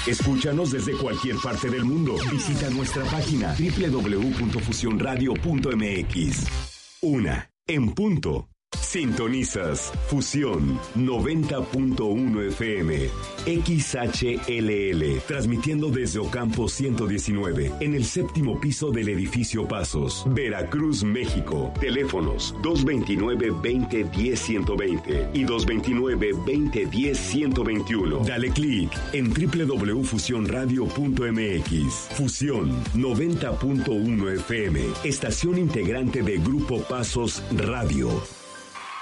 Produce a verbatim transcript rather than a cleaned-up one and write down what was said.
Escúchanos desde cualquier parte del mundo. Visita nuestra página doble u doble u doble u punto fusión radio punto m x. Una, en punto. Sintonizas Fusión noventa punto uno F M, X H L L, transmitiendo desde Ocampo ciento diecinueve, en el séptimo piso del edificio Pasos, Veracruz, México. Teléfonos dos veintinueve, veinte, diez, ciento veinte y dos veintinueve, veinte, diez, ciento veintiuno. Dale clic en doble u doble u doble u punto fusión radio punto m x. Fusión noventa punto uno F M, estación integrante de Grupo Pasos Radio.